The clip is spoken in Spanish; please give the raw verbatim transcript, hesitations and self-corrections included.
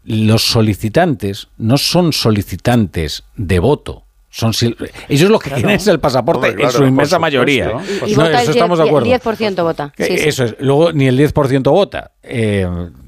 los solicitantes no son solicitantes de voto. Son, ellos lo que claro. quieren es el pasaporte Hombre, claro, en su inmensa mayoría. Y, y no, vota eso el diez, estamos de acuerdo. El diez por ciento vota. Sí, eso sí. es. Luego ni el diez por ciento vota. Eh,